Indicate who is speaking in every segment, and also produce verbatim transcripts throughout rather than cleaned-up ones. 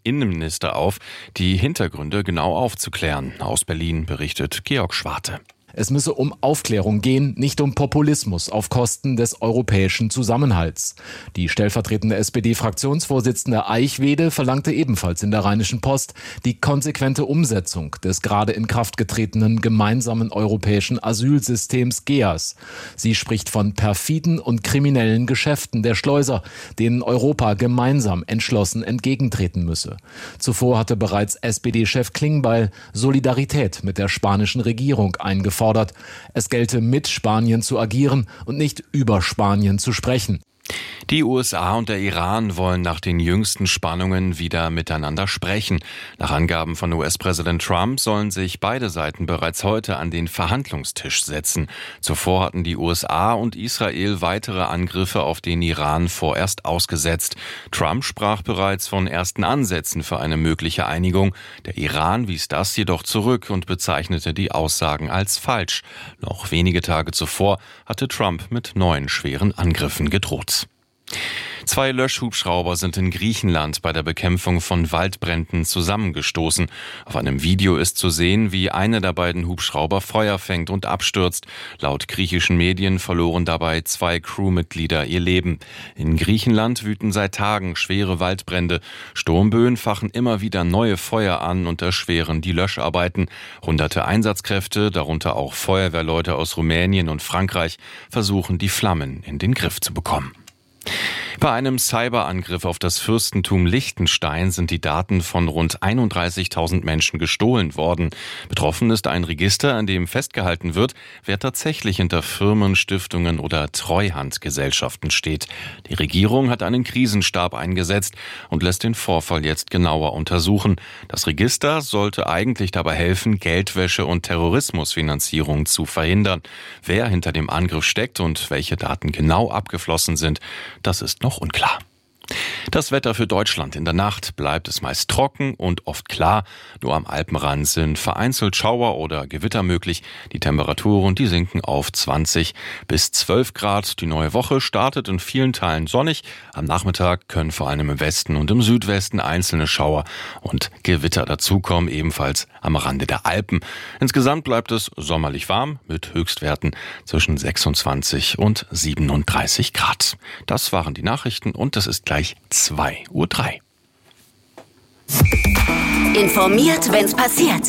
Speaker 1: Innenminister auf, die Hintergründe genau aufzuklären. Aus Berlin berichtet Georg Schwarte.
Speaker 2: Es müsse um Aufklärung gehen, nicht um Populismus auf Kosten des europäischen Zusammenhalts. Die stellvertretende S P D-Fraktionsvorsitzende Eichwede verlangte ebenfalls in der Rheinischen Post die konsequente Umsetzung des gerade in Kraft getretenen gemeinsamen europäischen Asylsystems G E A S. Sie spricht von perfiden und kriminellen Geschäften der Schleuser, denen Europa gemeinsam entschlossen entgegentreten müsse. Zuvor hatte bereits S P D-Chef Klingbeil Solidarität mit der spanischen Regierung eingefordert. Es gelte mit Spanien zu agieren und nicht über Spanien zu sprechen.
Speaker 1: Die U S A und der Iran wollen nach den jüngsten Spannungen wieder miteinander sprechen. Nach Angaben von U S-Präsident Trump sollen sich beide Seiten bereits heute an den Verhandlungstisch setzen. Zuvor hatten die U S A und Israel weitere Angriffe auf den Iran vorerst ausgesetzt. Trump sprach bereits von ersten Ansätzen für eine mögliche Einigung. Der Iran wies das jedoch zurück und bezeichnete die Aussagen als falsch. Noch wenige Tage zuvor hatte Trump mit neuen schweren Angriffen gedroht. Zwei Löschhubschrauber sind in Griechenland bei der Bekämpfung von Waldbränden zusammengestoßen. Auf einem Video ist zu sehen, wie einer der beiden Hubschrauber Feuer fängt und abstürzt. Laut griechischen Medien verloren dabei zwei Crewmitglieder ihr Leben. In Griechenland wüten seit Tagen schwere Waldbrände. Sturmböen fachen immer wieder neue Feuer an und erschweren die Löscharbeiten. Hunderte Einsatzkräfte, darunter auch Feuerwehrleute aus Rumänien und Frankreich, versuchen die Flammen in den Griff zu bekommen. Bei einem Cyberangriff auf das Fürstentum Liechtenstein sind die Daten von rund einunddreißigtausend Menschen gestohlen worden. Betroffen ist ein Register, an dem festgehalten wird, wer tatsächlich hinter Firmen, Stiftungen oder Treuhandgesellschaften steht. Die Regierung hat einen Krisenstab eingesetzt und lässt den Vorfall jetzt genauer untersuchen. Das Register sollte eigentlich dabei helfen, Geldwäsche und Terrorismusfinanzierung zu verhindern. Wer hinter dem Angriff steckt und welche Daten genau abgeflossen sind, das ist noch unklar. Das Wetter für Deutschland. In der Nacht bleibt es meist trocken und oft klar. Nur am Alpenrand sind vereinzelt Schauer oder Gewitter möglich. Die Temperaturen, die sinken auf zwanzig bis zwölf Grad. Die neue Woche startet in vielen Teilen sonnig. Am Nachmittag können vor allem im Westen und im Südwesten einzelne Schauer und Gewitter dazukommen, ebenfalls am Rande der Alpen. Insgesamt bleibt es sommerlich warm mit Höchstwerten zwischen sechsundzwanzig und siebenunddreißig Grad. Das waren die Nachrichten und es ist gleich zwei Uhr drei.
Speaker 3: Informiert, wenn's passiert.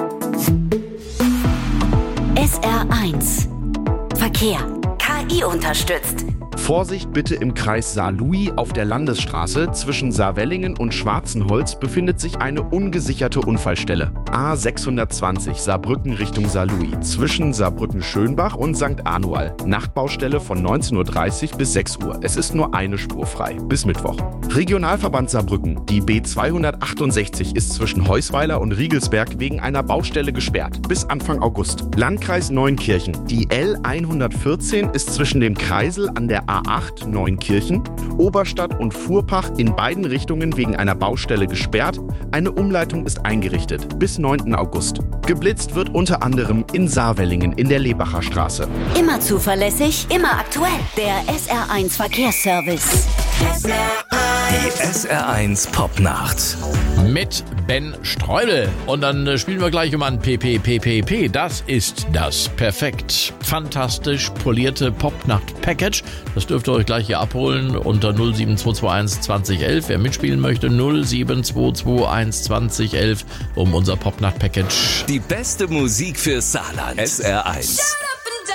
Speaker 3: S R eins Verkehr. K I unterstützt.
Speaker 4: Vorsicht bitte im Kreis Saarlouis auf der Landesstraße. Zwischen Saarwellingen und Schwarzenholz befindet sich eine ungesicherte Unfallstelle. A sechshundertzwanzig Saarbrücken Richtung Saarlouis. Zwischen Saarbrücken-Schönbach und Sankt Anual. Nachtbaustelle von neunzehn Uhr dreißig bis sechs Uhr. Es ist nur eine Spur frei. Bis Mittwoch. Regionalverband Saarbrücken. Die B zweihundertachtundsechzig ist zwischen Heusweiler und Riegelsberg wegen einer Baustelle gesperrt. Bis Anfang August. Landkreis Neunkirchen. Die L hundertvierzehn ist zwischen dem Kreisel an der A acht Neunkirchen, Oberstadt und Fuhrpach in beiden Richtungen wegen einer Baustelle gesperrt. Eine Umleitung ist eingerichtet bis neunten August. Geblitzt wird unter anderem in Saarwellingen in der Lebacher Straße.
Speaker 3: Immer zuverlässig, immer aktuell. Der S R eins Verkehrsservice.
Speaker 5: Die S R eins Popnacht.
Speaker 6: Mit Ben Streudel. Und dann äh, spielen wir gleich um an P P P P P. Das ist das perfekt fantastisch polierte Popnacht-Package. Das dürft ihr euch gleich hier abholen unter null sieben zwei zwei eins zwanzig elf. Wer mitspielen möchte, null sieben zwei zwei eins zwanzig elf um unser Popnacht-Package.
Speaker 5: Die beste Musik für Saarland. S R eins.